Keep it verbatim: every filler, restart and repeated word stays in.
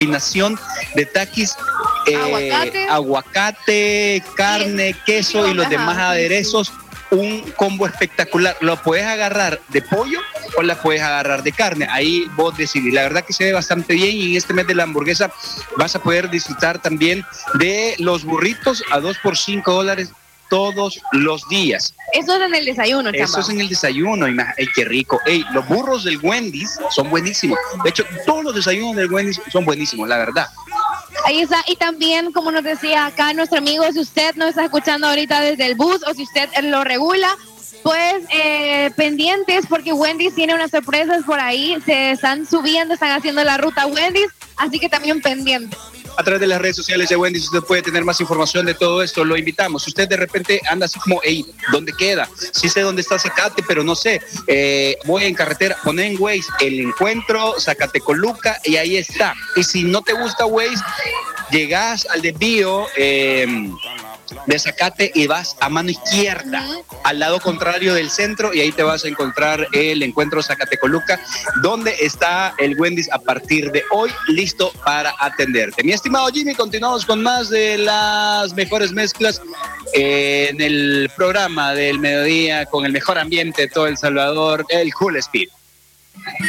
combinación de taquis, eh, Aguacate. aguacate, carne, queso y los Ajá, demás sí. aderezos. Un combo espectacular. Lo puedes agarrar de pollo o la puedes agarrar de carne. Ahí vos decidís. La verdad que se ve bastante bien y en este mes de la hamburguesa vas a poder disfrutar también de los burritos a dos por cinco dólares todos los días. Eso es en el desayuno, Eso Chamba. es en el desayuno. Ima- ¡Ey, qué rico! Ey, los burros del Wendy's son buenísimos. De hecho, todos los desayunos del Wendy's son buenísimos, la verdad. Ahí está, y también, como nos decía acá nuestro amigo, si usted nos está escuchando ahorita desde el bus o si usted lo regula, pues eh, pendientes porque Wendy's tiene unas sorpresas por ahí, se están subiendo, están haciendo la ruta Wendy's, así que también pendientes. A través de las redes sociales de Wendy's usted puede tener más información de todo esto, lo invitamos. Si usted de repente anda así como, hey, ¿dónde queda? Sí sé dónde está Zacate, pero no sé. Eh, voy en carretera, pon en Waze el encuentro Zacatecoluca y ahí está. Y si no te gusta Waze, llegás al desvío eh, de Zacate y vas a mano izquierda, al lado contrario del centro, y ahí te vas a encontrar el encuentro Zacatecoluca, donde está el Wendy's a partir de hoy, listo para atenderte. Mi estimado Jimmy, continuamos con más de las mejores mezclas eh, en el programa del mediodía, con el mejor ambiente de todo El Salvador, el Cool Speed.